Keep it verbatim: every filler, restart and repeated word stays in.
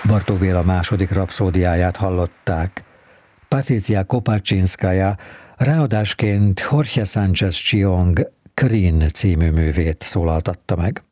Bartók Béla második rapszódiáját hallották. Patricia Kopacsinszkaja ráadásként Jorge Sánchez Chiong Krin című művét szólaltatta meg.